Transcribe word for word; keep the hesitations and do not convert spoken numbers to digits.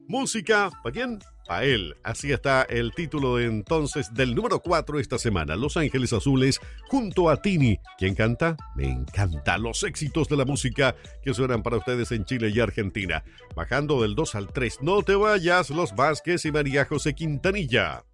Música, ¿para quién? Para él. Así está el título de entonces del número cuatro esta semana. Los Ángeles Azules junto a Tini. ¿Quién canta? Me encanta. Los éxitos de la música que suenan para ustedes en Chile y Argentina. Bajando del dos al tres. No te vayas, Los Vázquez y María José Quintanilla.